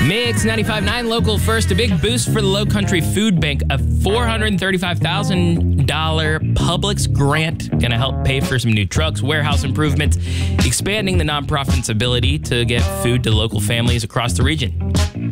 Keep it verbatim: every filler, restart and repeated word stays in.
Mix ninety-five point nine local first, a big boost for the Low Country Food Bank, a four hundred thirty-five thousand dollars Publix grant going to help pay for some new trucks, warehouse improvements, expanding the nonprofit's ability to get food to local families across the region.